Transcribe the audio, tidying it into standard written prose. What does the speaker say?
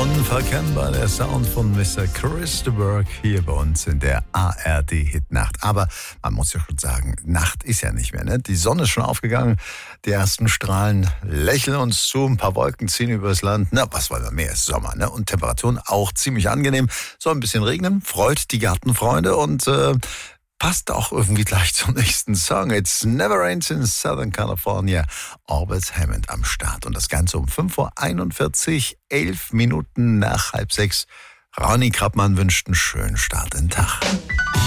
Unverkennbar der Sound von Mr. Chris de Burgh hier bei uns in der ARD-Hitnacht. Aber man muss ja schon sagen, Nacht ist ja nicht mehr, ne? Die Sonne ist schon aufgegangen, die ersten Strahlen lächeln uns zu, ein paar Wolken ziehen übers Land. Na, was wollen wir mehr? Es ist Sommer, ne? Und Temperaturen auch ziemlich angenehm. Soll ein bisschen regnen, freut die Gartenfreunde und passt auch irgendwie gleich zum nächsten Song. It's Never Rains in Southern California. Orbit Hammond am Start. Und das Ganze um 5:41 Uhr, 11 Minuten nach 5:30. Ronny Krappmann wünscht einen schönen Start in den Tag.